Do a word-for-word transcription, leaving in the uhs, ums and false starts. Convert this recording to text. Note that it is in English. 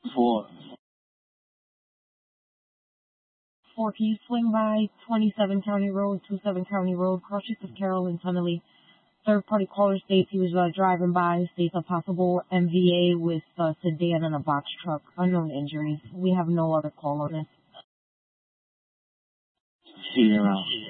Four. Four Keys swing by, twenty-seven County Road, twenty-seven County Road, cross streets of Carroll and Tunnelly. Third party caller states he was uh, driving by, states a possible M V A with a sedan and a box truck. Unknown injuries. We have no other call on this. See you around.